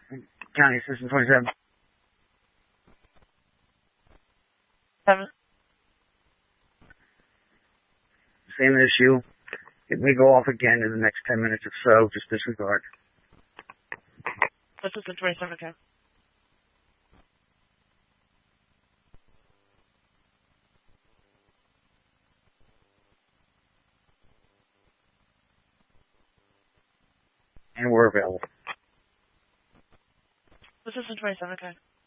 County Assistant 27. 7. Same issue. It may go off again in the next 10 minutes or so. Just disregard. Assistant 27, okay. And we're available. Assistant 27, okay.